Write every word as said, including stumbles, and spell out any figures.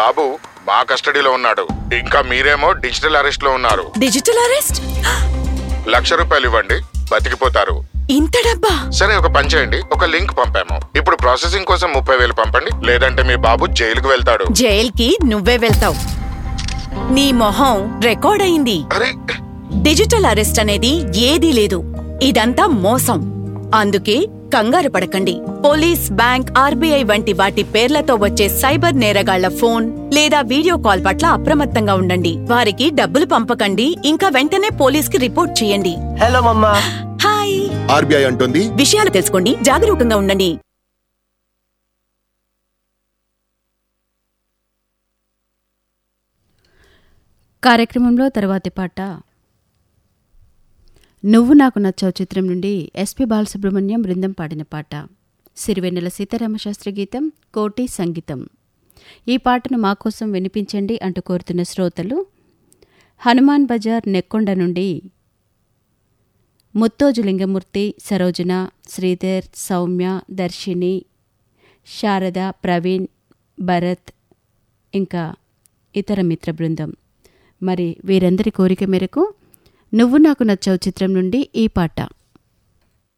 బాబు మా కస్టడీలో ఉన్నాడు. ఇంకా మీరేమో డిజిటల్ అరెస్ట్ లో ఉన్నారు. Digital arrest? లక్ష రూపాయలు ఇవ్వండి, బతికిపోతారు. ఇంత డబ్బా? సరే, ఒక పని చేయండి, ఒక లింక్ పంపాము. ఇప్పుడు ప్రాసెసింగ్ కోసం ముప్పై వేలు పంపండి, లేదంటే మీ బాబు జైలుకు వెళ్తాడు. జైల్కి నువ్వే వెళ్తావు. నీ మొహం రికార్డ్ అయింది. అరే, డిజిటల్ అరెస్ట్ అనేది ఏదీ లేదు. ఇదంతా మోసం. అందుకే కంగారు పడకండి. పోలీస్, బ్యాంక్, ఆర్బీఐ వంటి వాటి పేర్లతో వచ్చే సైబర్ నేరగాళ్ల ఫోన్ లేదా వీడియో కాల్ పట్ల అప్రమత్తంగా ఉండండి. వారికి డబ్బులు పంపకండి, ఇంకా వెంటనే పోలీస్ కి రిపోర్ట్ చేయండి. హలో మమ్మా. హాయ్. ఆర్బీఐ అంటుంది, విషయాలు తెలుసుకోండి, జాగరూకంగా ఉండండి. కార్యక్రమంలో తర్వాతి పాట నువ్వు నాకు నచ్చావు చిత్రం నుండి ఎస్పి బాలసుబ్రహ్మణ్యం బృందం పాడిన పాట. సిరివెన్నెల సీతారామశాస్త్రి గీతం, కోటి సంగీతం. ఈ పాటను మా కోసం వినిపించండి అంటూ కోరుతున్న శ్రోతలు హనుమాన్ బజార్ నెక్కొండ నుండి ముత్తోజు లింగమూర్తి, సరోజన, శ్రీధర్, సౌమ్య, దర్శిని, శారద, ప్రవీణ్, భరత్, ఇంకా ఇతర మిత్ర బృందం. మరి వీరందరి కోరిక మేరకు నువ్వు నాకు నచ్చావు చిత్రం నుండి ఈ పాట.